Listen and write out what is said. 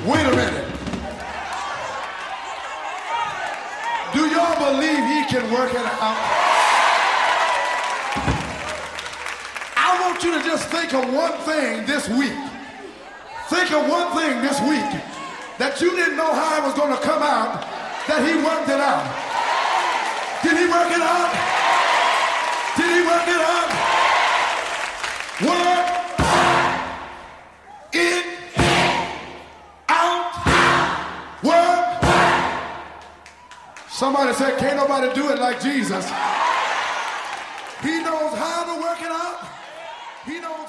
Wait a minute. Do y'all believe he can work it out? I want you to just think of one thing this week. Think of one thing this week that you didn't know how it was going to come out, that he worked it out. Did he work it out? Did he work it out? Work it out. Work. Somebody said, can't nobody do it like Jesus. He knows how to work it out. He knows